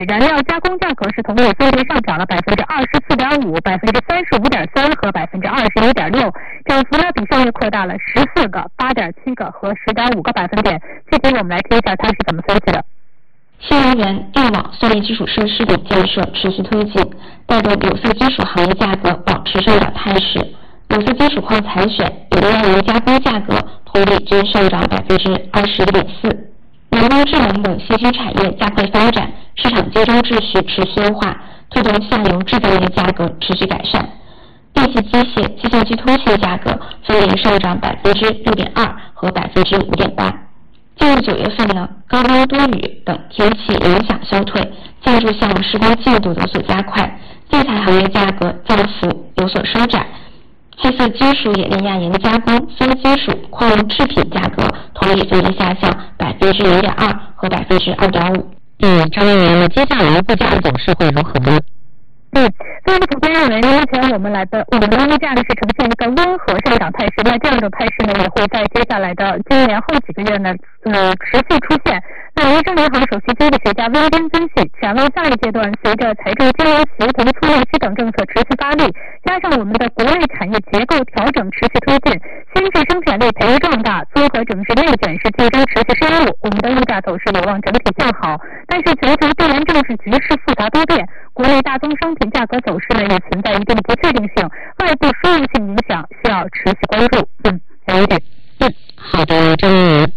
燃料加工价格是同比分别上涨了24.5%、35.3%和21.6%，涨幅呢比上月扩大了14个、8.7个和10.5个百分点。具体我们来听一下它是怎么分析的。 新能源、电网、算力基础设施等建设持续推进，带动有色金属行业价格保持上涨态势。有色金属矿采选、有利亚油加工价格同比均上涨21.4%。人工智能等新兴产业加快发展，市场竞争秩序持续优化，推动下游制造业价格持续改善。电气机械、计算机通信价格分别上涨6.2%和5.8%。进入9月份呢，高温多雨等天气影响消退，建筑项目施工进度有所加快，建材行业价格降幅有所收窄。黑色金属冶炼亚盐加工、酸金属、矿物制品价格同比分别下降0.2%和2.5%。 张委员，接下来物价的走势会如何呢？ 所以普遍认为，目前我们的物价呢是呈现一个温和上涨态势，那这样的态势呢也会在接下来的今年后几个月呢持续出现。那民生银行首席经济学家温彬分析，展望下一阶段，随着财政金融协同促量期等政策持续发力，加上我们的国内产业结构调整持续推进，新质生产力培育壮大，综合整治内卷是竞争持续深入，我们的物价走势有望整体向好。但是全球地缘政治局势复杂多变，国内大宗商品价格走势呢也存在一定不确定性，外部输入性影响需要持续关注。刘宇。 好的，张委员。